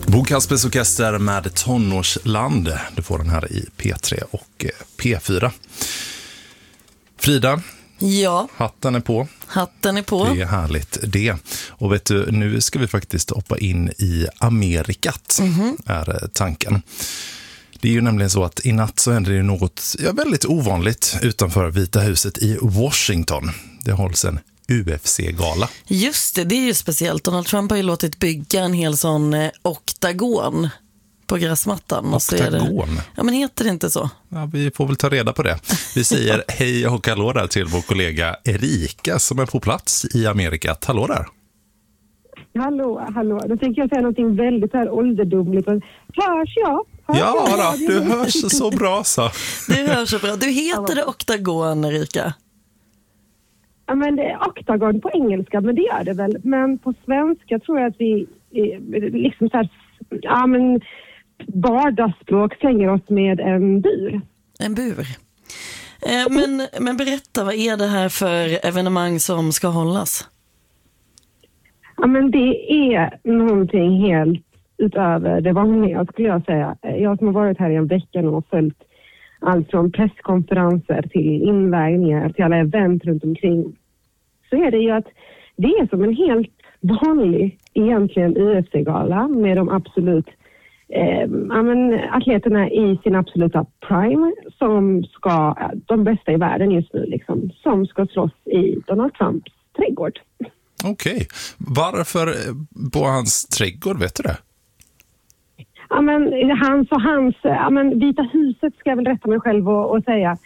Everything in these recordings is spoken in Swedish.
Bo Kaspers Orkester med Tonårsland. Du får den här i P3 och P4. Frida? Ja. Hatten är på. Hatten är på. Det är härligt det. Och vet du, nu ska vi faktiskt hoppa in i Amerikat, är tanken. Det är ju nämligen så att i natt så händer det något väldigt ovanligt utanför Vita huset i Washington. Det hålls en UFC-gala. Just det, det är ju speciellt. Donald Trump har ju låtit bygga en hel sån oktagon på gräsmattan. Oktagon? Ja, men heter det inte så? Ja, vi får väl ta reda på det. Vi säger hej och hallå där till vår kollega Erika som är på plats i Amerikat. Hallå där! Hallå. Då tänker jag säga någonting väldigt här ålderdomligt. Hörs jag? Ja, du hörs så bra så. Du hörs så bra. Du heter det oktagon, Erika? Ja, men det är oktagon på engelska, men det gör det väl. Men på svenska tror jag att vi liksom så här, ja men vardagsspråk slänger oss med en bur. En bur. Men berätta, vad är det här för evenemang som ska hållas? Ja, men det är någonting helt utöver det vanliga, skulle jag säga. Jag som har varit här i en vecka nu och följt allt från presskonferenser till invägningar till alla event runt omkring. Så är det ju att det är som en helt vanlig egentligen UFC-gala med de absolut atleterna i sin absoluta prime som ska, de bästa i världen just nu liksom, som ska slåss i Donald Trumps trädgård. Okej. Varför på hans trädgård, vet du det? Ja, men hans Vita huset ska jag väl rätta mig själv och säga.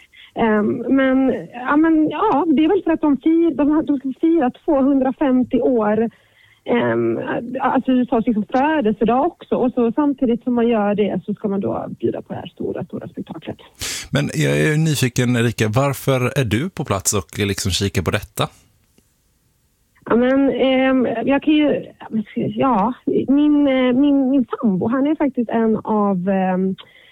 Det är väl för att de ska fira 250 år alltså USAs liksom födelsedag också, och så samtidigt som man gör det så ska man då bjuda på det här stora spektaklet. Men jag är nyfiken, Erika, varför är du på plats och liksom kikar på detta? Ja, men jag kan ju, min sambo, han är faktiskt en av